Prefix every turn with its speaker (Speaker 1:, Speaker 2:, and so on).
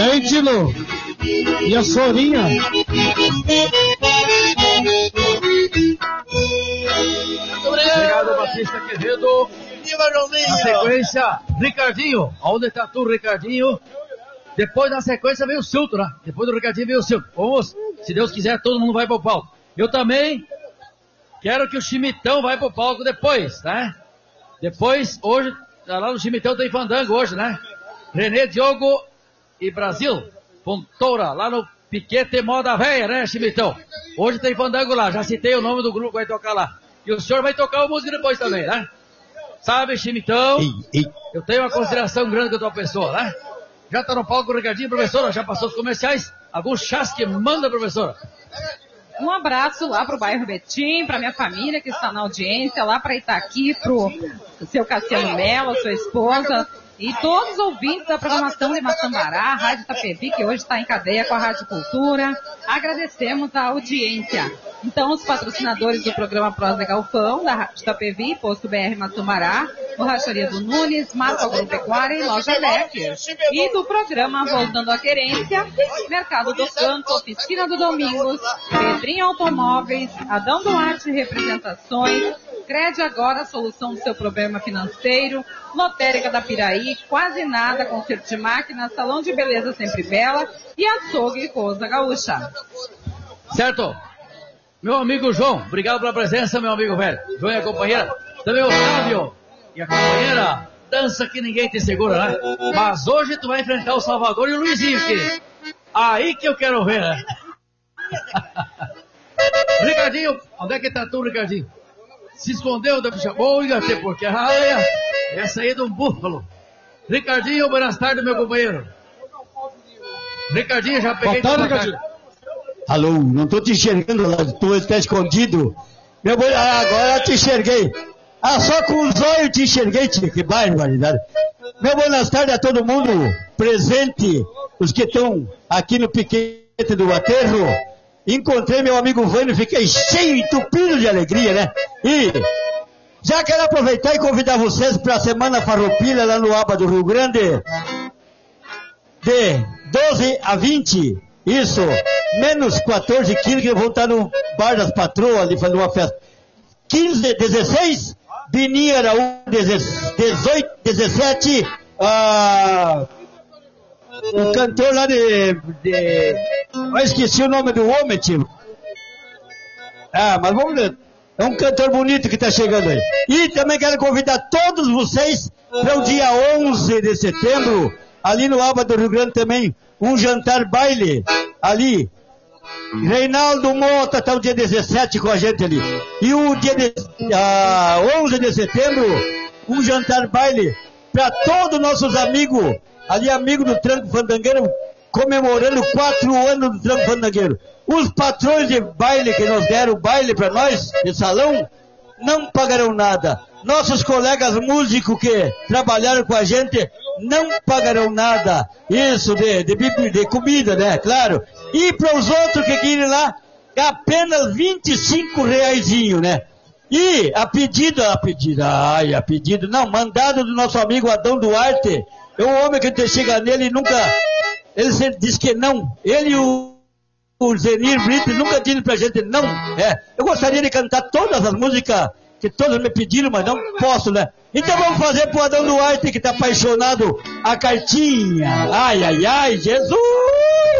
Speaker 1: E aí, Tilo? E a Sorinha?
Speaker 2: Obrigado, Batista Quevedo. Na sequência, Ricardinho. Onde está tu, Ricardinho? Depois, na sequência, veio o Silto, né? Depois do Ricardinho veio o Silto. Vamos, se Deus quiser, todo mundo vai pro palco. Eu também quero que o Chimitão vai pro palco depois, né? Depois, hoje, lá no Chimitão tem fandango hoje, né? Renê, Diogo e Brasil. Fontoura, lá no Piquete Moda Véia, né, Chimitão? Hoje tem fandango lá, já citei o nome do grupo que vai tocar lá. E o senhor vai tocar a música depois também, né? Sabe, Chimitão, eu tenho uma consideração grande com a tua pessoa, né? Já tá no palco o Ricardinho, professora, já passou os comerciais? Algum chás que manda, professora?
Speaker 3: Um abraço lá pro bairro Betim, pra minha família que está na audiência, lá pra Itaqui, pro seu Cassiano Mello, sua esposa, e todos os ouvintes da programação de Maçambará, Rádio Itapevi, que hoje está em cadeia com a Rádio Cultura. Agradecemos a audiência. Então, os patrocinadores do programa Prosa Galpão, da Rádio Itapevi, Posto BR Maçambará, Borracharia do Nunes, Mato Agropecuária e Loja Becker. E do programa Voltando à Querência, Mercado do Canto, Oficina do Domingos, Pedrinho Automóveis, Adão Duarte Representações, Crede Agora, solução do seu problema financeiro, Lotérica da Piraí, Quase Nada, concerto de máquina, Salão de Beleza Sempre Bela e Açougue Coisa Gaúcha.
Speaker 2: Certo. Meu amigo João, obrigado pela presença, meu amigo velho. João e a companheira. Também o Otávio e a companheira. Dança que ninguém te segura, né? Mas hoje tu vai enfrentar o Salvador e o Luizinho, que aí que eu quero ver, né? Ricardinho, onde é que tá tu, Ricardinho? Se escondeu da ficha boa, até porque essa aí é de um búfalo. Ricardinho, boas tardes, meu companheiro. Ricardinho, já peguei
Speaker 1: Boa tarde, Ricardinho.
Speaker 4: Alô, não tô te enxergando lá, tu está escondido. Agora eu te enxerguei. Só com os olhos te enxerguei, tia, que barbaridade. Meu boas tardes a todo mundo presente, os que estão aqui no piquete do aterro. Encontrei meu amigo Vânio, fiquei cheio, entupido de alegria, né? E já quero aproveitar e convidar vocês para a Semana Farroupilha lá no ABA do Rio Grande, de 12 a 20, isso, menos 14 quilos, que vão estar no Bar das Patroas ali fazendo uma festa. 15, 16, Bininho Araújo, 18, 17, o cantor lá eu esqueci o nome do homem, tio. Mas vamos ver. É um cantor bonito que está chegando aí. E também quero convidar todos vocês para o dia 11 de setembro, ali no Alba do Rio Grande também, um jantar baile, ali. Reinaldo Mota está o dia 17 com a gente ali. E o dia 11 de setembro, um jantar baile para todos nossos amigos, ali amigo do Tranco Fandangueiro, comemorando 4 anos do Tranco Fandangueiro. Os patrões de baile que nos deram baile para nós, de salão, não pagarão nada. Nossos colegas músicos que trabalharam com a gente não pagarão nada. Isso de comida, né? Claro. E para os outros que querem lá, apenas R$25, né? E a pedido, não, mandado do nosso amigo Adão Duarte, é um homem que a gente chega nele e nunca, ele sempre diz que não. Ele e o Zenir Brito nunca dizem pra gente não. Eu gostaria de cantar todas as músicas que todos me pediram, mas não posso, né? Então vamos fazer pro Adão Duarte, que tá apaixonado, a cartinha. Ai, ai, ai, Jesus!